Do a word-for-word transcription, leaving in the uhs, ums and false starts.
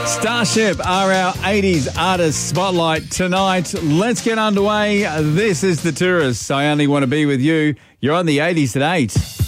Starship are our eighties artist spotlight tonight. Let's get underway. This is The Tourists. I Only Want to Be With You. You're on the eighties at eight.